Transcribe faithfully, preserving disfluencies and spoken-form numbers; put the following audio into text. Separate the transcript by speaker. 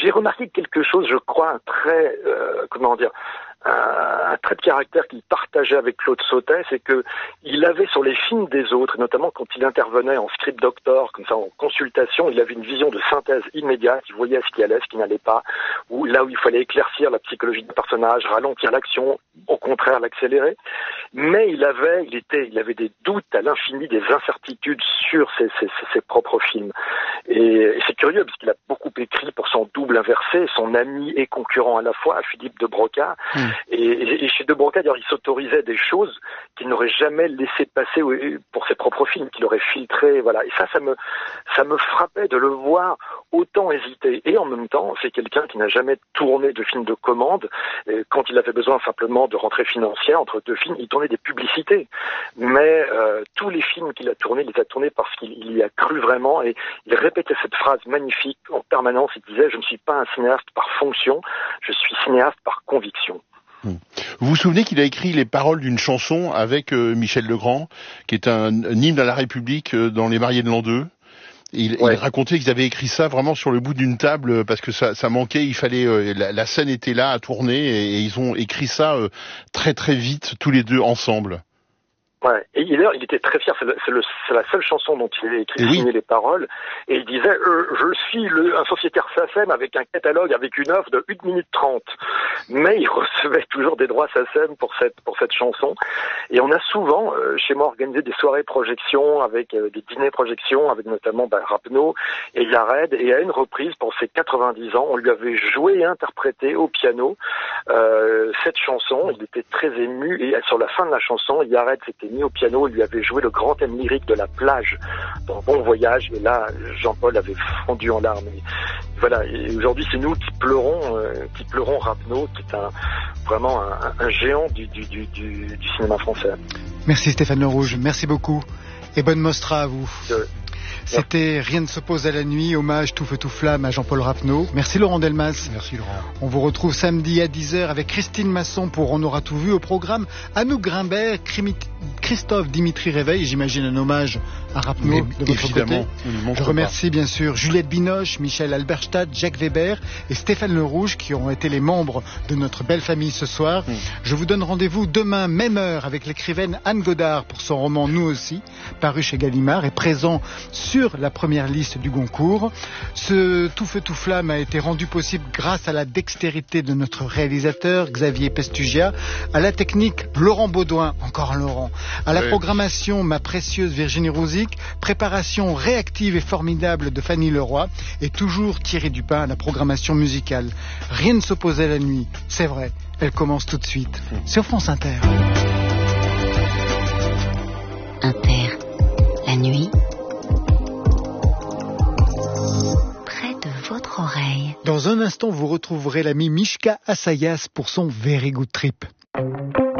Speaker 1: j'ai remarqué quelque chose, je crois, un très, euh, comment dire, un, un trait de caractère qu'il partageait avec Claude Sautet, c'est que il avait sur les films des autres, et notamment quand il intervenait en script doctor, comme ça en consultation, il avait une vision de synthèse immédiate, il voyait ce qui allait, ce qui n'allait pas, ou là où il fallait éclaircir la psychologie du personnage, ralentir l'action, au contraire l'accélérer. Mais il avait, il était, il avait des doutes à l'infini, des incertitudes sur ses, ses, ses propres films. Et, et c'est curieux parce qu'il a beaucoup écrit pour son double inversé, son ami et concurrent à la fois, Philippe de Broca. Mmh. Et, et, et chez de Broca, d'ailleurs, il s'autorisait des choses qu'il n'aurait jamais laissé passer pour ses propres films, qu'il aurait filtré, voilà. Et ça, ça me, ça me frappait de le voir autant hésiter. Et en même temps, c'est quelqu'un qui n'a jamais tourné de film de commande. Et quand il avait besoin simplement de rentrée financière entre deux films, il tournait des publicités. Mais euh, tous les films qu'il a tournés, il les a tournés parce qu'il y a cru vraiment. Et il répétait cette phrase magnifique en permanence. Il disait « Je ne suis pas un cinéaste par fonction, je suis cinéaste par conviction ».
Speaker 2: Vous vous souvenez qu'il a écrit les paroles d'une chanson avec euh, Michel Legrand, qui est un, un hymne à la République euh, dans Les Mariés de l'an deux. Il, ouais. il racontait qu'ils avaient écrit ça vraiment sur le bout d'une table parce que ça, ça manquait, il fallait euh, la, la scène était là à tourner et, et ils ont écrit ça euh, très très vite tous les deux ensemble.
Speaker 1: Ouais, et il, il était très fier, c'est, le, c'est, le, c'est la seule chanson dont il a écrit
Speaker 2: oui.
Speaker 1: signé les paroles, et il disait euh, « Je suis le, un sociétaire SACEM avec un catalogue avec une offre de une minute trente ». Mais il recevait toujours des droits SACEM pour cette, pour cette chanson, et on a souvent, euh, chez moi, organisé des soirées projections, avec euh, des dîners projections, avec notamment bah, Rapneau et Yared, et à une reprise, pour ses quatre-vingt-dix ans, on lui avait joué et interprété au piano euh, cette chanson, il était très ému, et sur la fin de la chanson, Yared s'était mis au piano, il lui avait joué le grand thème lyrique de la plage dans Bon Voyage, et là Jean-Paul avait fondu en larmes. Et voilà, et aujourd'hui c'est nous qui pleurons, euh, qui pleurons Rapneau, qui est un, vraiment un, un géant du, du, du, du, du cinéma français.
Speaker 3: Merci Stéphane Le Rouge, merci beaucoup, et bonne Mostra à vous.
Speaker 1: Euh,
Speaker 3: C'était Rien ne s'oppose à la nuit, hommage tout feu tout flamme à Jean-Paul Rapneau. Merci Laurent Delmas.
Speaker 2: Merci Laurent.
Speaker 3: On vous retrouve samedi à dix heures avec Christine Masson pour On aura tout vu au programme. Anouk Grimbert, Christophe Dimitri Réveil, j'imagine un hommage à Rapneau
Speaker 2: Mais,
Speaker 3: de votre
Speaker 2: évidemment,
Speaker 3: côté. Je remercie pas. bien sûr Juliette Binoche, Michel Alberstadt, Jacques Weber et Stéphane Le Rouge qui ont été les membres de notre belle famille ce soir. Mmh. Je vous donne rendez-vous demain, même heure, avec l'écrivaine Anne Godard pour son roman Nous aussi, paru chez Gallimard et présent sur la première liste du Goncourt. Ce Tout feu tout flamme a été rendu possible grâce à la dextérité de notre réalisateur Xavier Pestugia, à la technique Laurent Baudouin, encore un Laurent, à la oui. programmation ma précieuse Virginie Rouzic, préparation réactive et formidable de Fanny Leroy et toujours Thierry Dupin à la programmation musicale. Rien ne s'oppose à la nuit, c'est vrai, elle commence tout de suite sur France Inter.
Speaker 4: Inter, la nuit votre oreille.
Speaker 3: Dans un instant, vous retrouverez l'ami Mishka Assayas pour son Very Good Trip.